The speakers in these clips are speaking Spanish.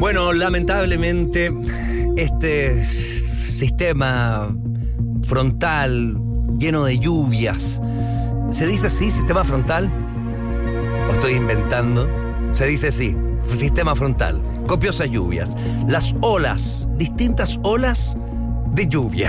Bueno, lamentablemente, este sistema frontal lleno de lluvias, ¿se dice así, sistema frontal? ¿O estoy inventando? Se dice así, sistema frontal, copiosas lluvias, las olas, distintas olas de lluvia.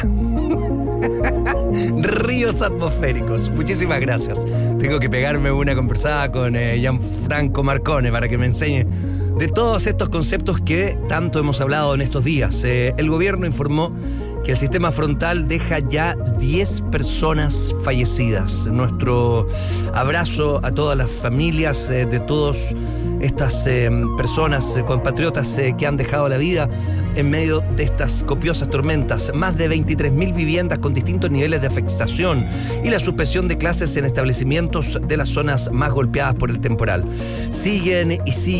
Ríos atmosféricos. Muchísimas gracias. Tengo que pegarme una conversada con Gianfranco Marcone para que me enseñe de todos estos conceptos que tanto hemos hablado en estos días. El gobierno informó que el sistema frontal deja ya 10 personas fallecidas. Nuestro abrazo a todas las familias de todas estas personas, compatriotas que han dejado la vida en medio de estas copiosas tormentas. Más de 23.000 viviendas con distintos niveles de afectación y la suspensión de clases en establecimientos de las zonas más golpeadas por el temporal. Siguen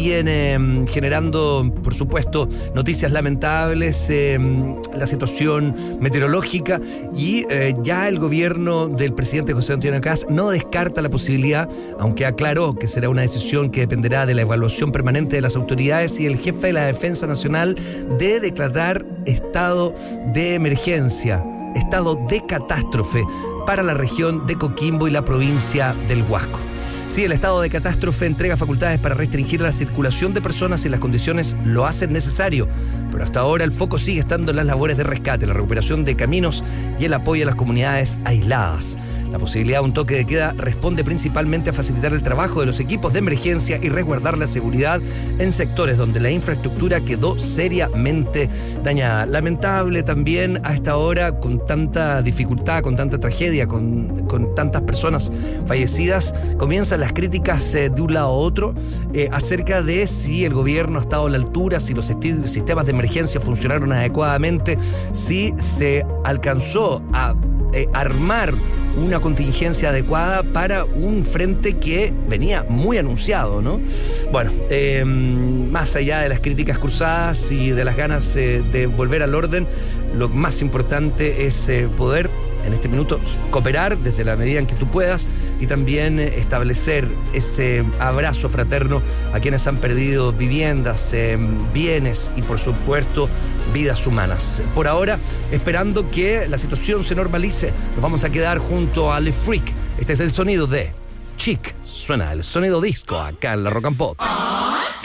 generando, por supuesto, noticias lamentables, la situación meteorológica, y ya el gobierno del presidente José Antonio Kast no descarta la posibilidad, aunque aclaró que será una decisión que dependerá de la evaluación permanente de las autoridades y el jefe de la Defensa Nacional, de declarar estado de emergencia, estado de catástrofe para la región de Coquimbo y la provincia del Huasco. Sí, el estado de catástrofe entrega facultades para restringir la circulación de personas si las condiciones lo hacen necesario, pero hasta ahora el foco sigue estando en las labores de rescate, la recuperación de caminos y el apoyo a las comunidades aisladas. La posibilidad de un toque de queda responde principalmente a facilitar el trabajo de los equipos de emergencia y resguardar la seguridad en sectores donde la infraestructura quedó seriamente dañada. Lamentable también a esta hora, con tanta dificultad, con tanta tragedia, con tantas personas fallecidas, comienzan las críticas de un lado a otro acerca de si el gobierno ha estado a la altura, si los sistemas de emergencia funcionaron adecuadamente, si se alcanzó a armar una contingencia adecuada para un frente que venía muy anunciado, ¿no? Bueno, más allá de las críticas cruzadas y de las ganas de volver al orden, lo más importante es poder en este minuto cooperar desde la medida en que tú puedas y también establecer ese abrazo fraterno a quienes han perdido viviendas, bienes y por supuesto vidas humanas. Por ahora, esperando que la situación se normalice, nos vamos a quedar junto a Le Freak. Este es el sonido de Chic. Suena el sonido disco acá en la Rock and Pop.